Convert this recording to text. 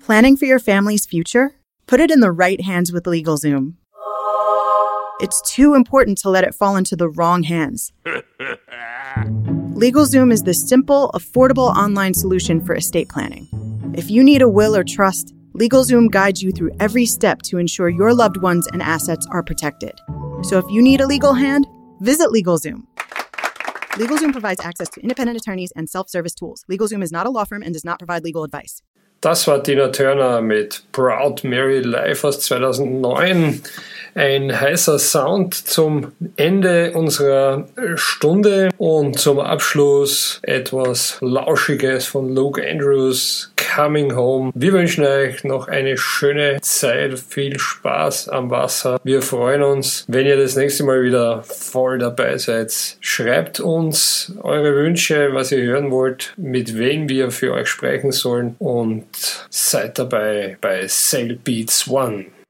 Planning for your family's future? Put it in the right hands with LegalZoom. It's too important to let it fall into the wrong hands. LegalZoom is the simple, affordable online solution for estate planning. If you need a will or trust, LegalZoom guides you through every step to ensure your loved ones and assets are protected. So if you need a legal hand, visit LegalZoom. LegalZoom provides access to independent attorneys and self-service tools. LegalZoom is not a law firm and does not provide legal advice. Das war Tina Turner mit Proud Mary Live aus 2009. Ein heißer Sound zum Ende unserer Stunde und zum Abschluss etwas Lauschiges von Luke Andrews, Coming Home. Wir wünschen euch noch eine schöne Zeit, viel Spaß am Wasser. Wir freuen uns, wenn ihr das nächste Mal wieder voll dabei seid. Schreibt uns eure Wünsche, was ihr hören wollt, mit wem wir für euch sprechen sollen und seid dabei bei Sail Beats One.